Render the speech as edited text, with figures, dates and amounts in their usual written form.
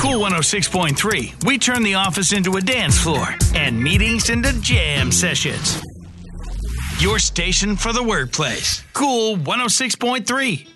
Cool 106.3, we turn the office into a dance floor and meetings into jam sessions. Your station for the workplace. Cool 106.3.